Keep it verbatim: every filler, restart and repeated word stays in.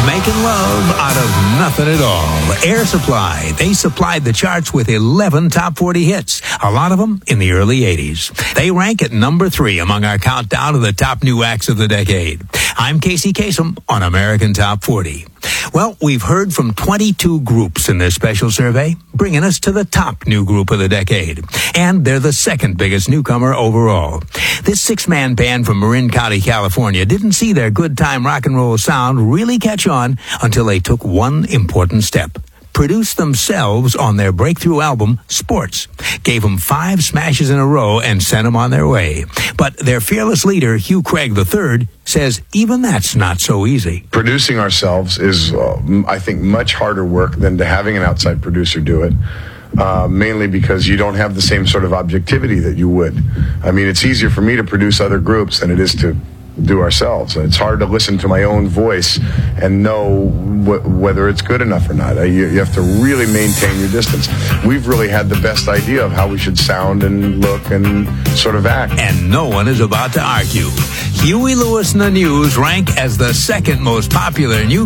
Making love out of nothing at all. Air Supply. They supplied the charts with eleven top forty hits, a lot of them in the early eighties. They rank at number three among our countdown of the top new acts of the decade. I'm Casey Kasem on American Top forty. Well, we've heard from twenty-two groups in this special survey, bringing us to the top new group of the decade. And they're the second biggest newcomer overall. This six-man band from Marin County, California didn't see their good time rock and roll sound really catch on until they took one important step. Produced themselves on their breakthrough album, Sports. Gave them five smashes in a row and sent them on their way. But their fearless leader, Hugh Craig the third, says even that's not so easy. Producing ourselves is, uh, I think, much harder work than to having an outside producer do it. Uh, mainly because you don't have the same sort of objectivity that you would. I mean, it's easier for me to produce other groups than it is to do ourselves. It's hard to listen to my own voice and know wh- whether it's good enough or not. Uh, you, you have to really maintain your distance. We've really had the best idea of how we should sound and look and sort of act. And no one is about to argue. Huey Lewis and the News rank as the second most popular new